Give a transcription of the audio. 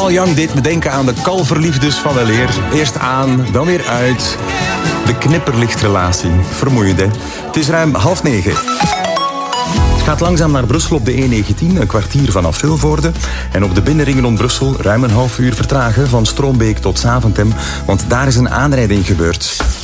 Paul Young deed me denken aan de kalverliefdes van weleer. Eerst aan, dan weer uit. De knipperlichtrelatie. Vermoeiend, hè? Het is ruim 8:30. Het gaat langzaam naar Brussel op de E19, een kwartier vanaf Vilvoorde. En op de binnenringen rond Brussel ruim een half uur vertragen van Stroombeek tot Zaventem, want daar is een aanrijding gebeurd.